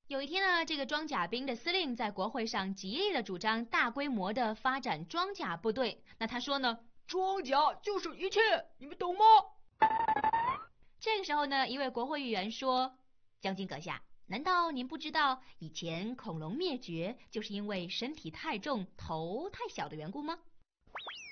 有一天呢，这个装甲兵的司令在国会上极力的主张大规模的发展装甲部队。那他说呢， 装甲就是一切，你们懂吗？ 这个时候呢，一位国会议员说，将军阁下，难道您不知道以前恐龙灭绝就是因为身体太重、头太小的缘故吗？